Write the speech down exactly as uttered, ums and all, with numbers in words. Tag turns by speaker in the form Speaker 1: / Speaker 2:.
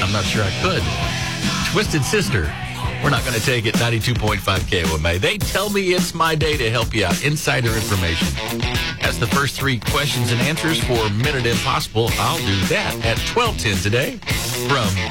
Speaker 1: I'm not sure I could. Twisted Sister. We're not going to take it. ninety-two point five K O M A. They tell me it's my day to help you out. Insider information. That's the first three questions and answers for Minute Impossible. I'll do that at twelve ten today from